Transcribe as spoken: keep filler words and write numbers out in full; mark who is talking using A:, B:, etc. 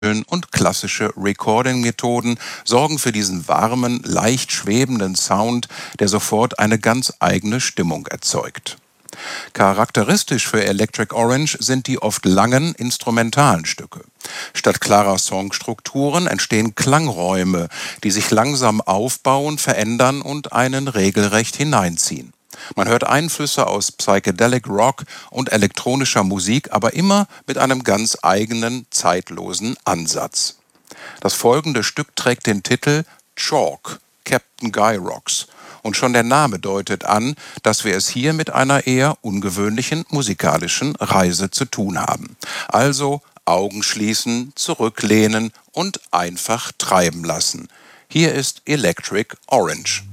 A: und klassische Recording-Methoden sorgen für diesen warmen, leicht schwebenden Sound, der sofort eine ganz eigene Stimmung erzeugt. Charakteristisch für Electric Orange sind die oft langen instrumentalen Stücke. Statt klarer Songstrukturen entstehen Klangräume, die sich langsam aufbauen, verändern und einen regelrecht hineinziehen. Man hört Einflüsse aus Psychedelic Rock und elektronischer Musik, aber immer mit einem ganz eigenen, zeitlosen Ansatz. Das folgende Stück trägt den Titel Chalk, Captain Guy Rocks. Und schon der Name deutet an, dass wir es hier mit einer eher ungewöhnlichen musikalischen Reise zu tun haben. Also Augen schließen, zurücklehnen und einfach treiben lassen. Hier ist Electric Orange.